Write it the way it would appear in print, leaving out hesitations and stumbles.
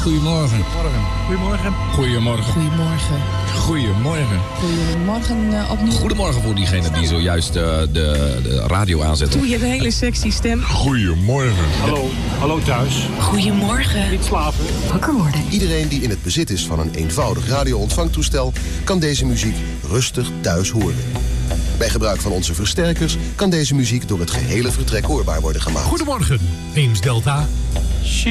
Goedemorgen. Goedemorgen. Goedemorgen. Goedemorgen. Goedemorgen. Goedemorgen opnieuw. Goedemorgen voor diegene die zojuist de radio aanzetten. Oeh, je hebt een hele sexy stem. Goedemorgen. Hallo thuis. Goedemorgen. Niet slapen. Wakker worden. Iedereen die in het bezit is van een eenvoudig radio-ontvangtoestel kan deze muziek rustig thuis horen. Bij gebruik van onze versterkers kan deze muziek door het gehele vertrek hoorbaar worden gemaakt. Goedemorgen, Eems Delta.